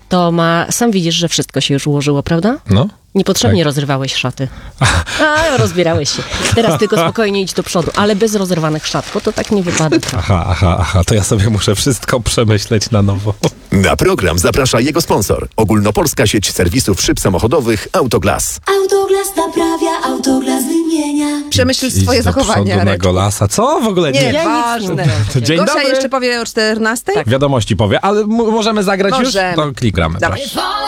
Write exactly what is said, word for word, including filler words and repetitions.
to ma... Sam widzisz, że wszystko się już ułożyło, prawda? No. Niepotrzebnie Tak. rozrywałeś szaty. A, rozbierałeś się. Teraz tylko spokojnie idź do przodu, ale bez rozerwanych szat, bo to tak nie wypada. Aha, aha, aha, to ja sobie muszę wszystko przemyśleć na nowo. Na program zaprasza jego sponsor. Ogólnopolska sieć serwisów szyb samochodowych Autoglas. Autoglas naprawia, Autoglas wymienia. Przemyśl Idź swoje do zachowania, przodu na Reczku. golasa. Co? W ogóle nie. Nie, Ja ważne. nic nie mówię. Dzień Gosia dobry. jeszcze powie o czternastej? Tak. Wiadomości powie, ale m- możemy zagrać Możemy. już? To klikamy. Dawaj. Proszę.